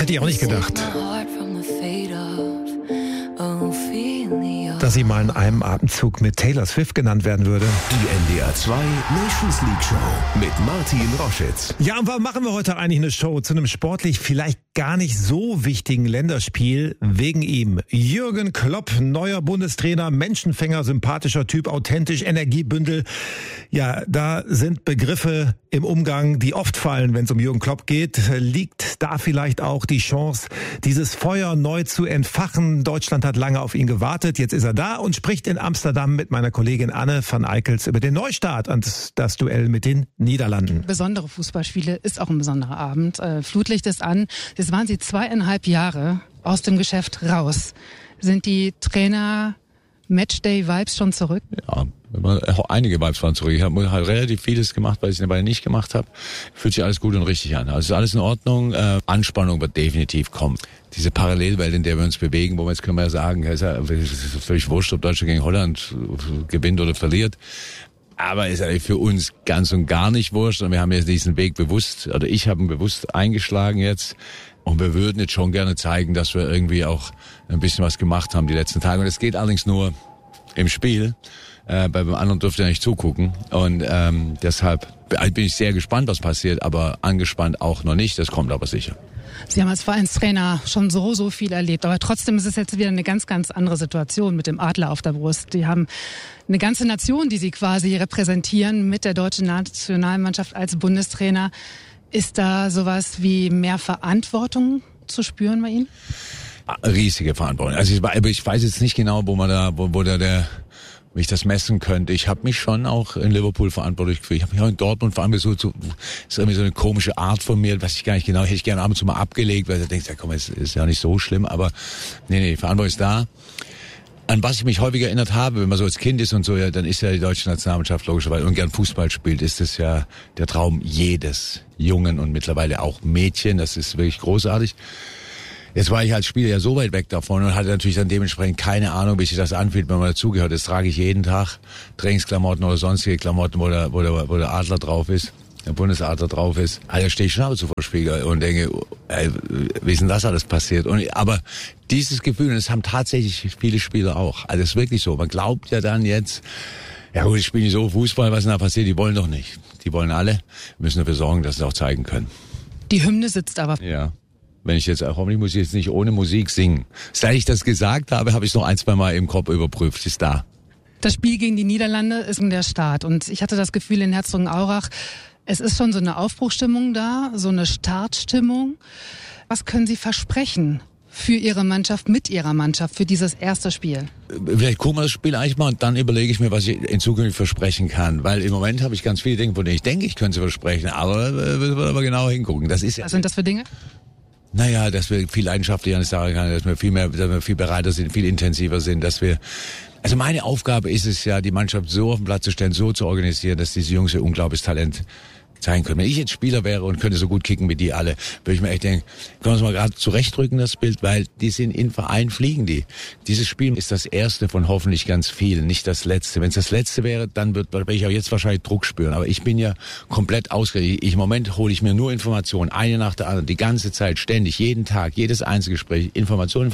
Hätte ich auch nicht gedacht, dass sie mal in einem Atemzug mit Taylor Swift genannt werden würde. Die NDR 2 Nations League Show mit Martin Roschitz. Ja, und warum machen wir heute eigentlich eine Show zu einem sportlich vielleicht gar nicht so wichtigen Länderspiel? Wegen ihm. Jürgen Klopp, neuer Bundestrainer, Menschenfänger, sympathischer Typ, authentisch, Energiebündel. Ja, da sind Begriffe im Umgang, die oft fallen, wenn es um Jürgen Klopp geht. Liegt da vielleicht auch die Chance, dieses Feuer neu zu entfachen? Deutschland hat lange auf ihn gewartet. Jetzt ist er da und spricht in Amsterdam mit meiner Kollegin Anne van Eickels über den Neustart und das Duell mit den Niederlanden. Besondere Fußballspiele ist auch ein besonderer Abend. Flutlicht ist an. Jetzt waren Sie 2,5 Jahre aus dem Geschäft raus. Sind die Trainer-Matchday-Vibes schon zurück? Ja, einige Vibes waren zurück. Ich habe halt relativ vieles gemacht, weil ich es dabei nicht gemacht habe. Fühlt sich alles gut und richtig an. Also ist alles in Ordnung. Anspannung wird definitiv kommen. Diese Parallelwelt, in der wir uns bewegen, wo wir jetzt können wir ja sagen, es ist völlig wurscht, ob Deutschland gegen Holland gewinnt oder verliert. Aber ist eigentlich für uns ganz und gar nicht wurscht. Und wir haben jetzt diesen Weg bewusst, oder ich habe ihn bewusst eingeschlagen jetzt. Und wir würden jetzt schon gerne zeigen, dass wir irgendwie auch ein bisschen was gemacht haben die letzten Tage. Und es geht allerdings nur im Spiel. Beim anderen dürft ihr nicht zugucken. Und deshalb bin ich sehr gespannt, was passiert, aber angespannt auch noch nicht. Das kommt aber sicher. Sie haben als Vereinstrainer schon so viel erlebt, aber trotzdem ist es jetzt wieder eine ganz, ganz andere Situation mit dem Adler auf der Brust. Die haben eine ganze Nation, die Sie quasi repräsentieren mit der deutschen Nationalmannschaft als Bundestrainer. Ist da sowas wie mehr Verantwortung zu spüren bei Ihnen? Riesige Verantwortung. Also ich weiß jetzt nicht genau, wie ich das messen könnte. Ich habe mich schon auch in Liverpool verantwortlich gefühlt. Ich habe mich auch in Dortmund verantwortlich ist irgendwie so eine komische Art von mir, was ich gar nicht genau, hätte ich gerne ab und zu mal abgelegt, weil du denkst, ja komm, es ist ja nicht so schlimm, aber nee, Verantwortung ist da. An was ich mich häufig erinnert habe, wenn man so als Kind ist und so, ja, dann ist ja die deutsche Nationalmannschaft logischerweise und gern Fußball spielt, ist das ja der Traum jedes Jungen und mittlerweile auch Mädchen. Das ist wirklich großartig. Jetzt war ich als Spieler ja so weit weg davon und hatte natürlich dann dementsprechend keine Ahnung, wie sich das anfühlt, wenn man dazugehört. Das trage ich jeden Tag, Trainingsklamotten oder sonstige Klamotten, wo der Adler drauf ist, der Bundesadler drauf ist. Also stehe ich schon ab und zu vor dem Spiegel und denke, wie ist denn das alles passiert? Aber dieses Gefühl, das haben tatsächlich viele Spieler auch. Also es ist wirklich so. Man glaubt ja dann jetzt, ja gut, ich spiele nicht so Fußball, was denn da passiert? Die wollen doch nicht. Die wollen alle. Wir müssen dafür sorgen, dass sie es auch zeigen können. Die Hymne sitzt aber. Ja. Wenn ich jetzt, hoffentlich muss ich jetzt nicht ohne Musik singen. Seit ich das gesagt habe, habe ich es noch 1-2 Mal im Kopf überprüft. Ist da. Das Spiel gegen die Niederlande ist der Start. Und ich hatte das Gefühl in Herzogenaurach, es ist schon so eine Aufbruchstimmung da, so eine Startstimmung. Was können Sie versprechen für Ihre Mannschaft, mit Ihrer Mannschaft, für dieses erste Spiel? Vielleicht gucken wir das Spiel eigentlich mal und dann überlege ich mir, was ich in Zukunft versprechen kann. Weil im Moment habe ich ganz viele Dinge, von denen ich denke, ich könnte sie versprechen. Aber müssen wir aber genau hingucken. Das ist ja. Was sind das für Dinge? Naja, dass wir viel leidenschaftlicher sagen kann, dass wir viel bereiter sind, viel intensiver sind, also meine Aufgabe ist es ja, die Mannschaft so auf den Platz zu stellen, so zu organisieren, dass diese Jungs ihr unglaubliches Talent zeigen können. Wenn ich jetzt Spieler wäre und könnte so gut kicken wie die alle, würde ich mir echt denken, können wir uns mal gerade zurechtdrücken, das Bild, weil die sind in Verein, fliegen die. Dieses Spiel ist das erste von hoffentlich ganz vielen, nicht das letzte. Wenn es das letzte wäre, dann werde ich auch jetzt wahrscheinlich Druck spüren. Aber ich bin ja komplett ausgerichtet. Im Moment hole ich mir nur Informationen, eine nach der anderen, die ganze Zeit, ständig, jeden Tag, jedes Einzelgespräch, Information.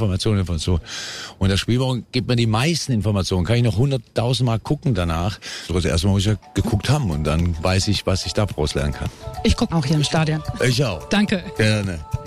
Und das Spielwochen gibt mir die meisten Informationen. Kann ich noch 100.000 Mal gucken danach. Also erstmal muss ich ja geguckt haben und dann weiß ich, was ich da rauslernen kann. Ich gucke auch hier im Stadion. Ich auch. Danke. Gerne.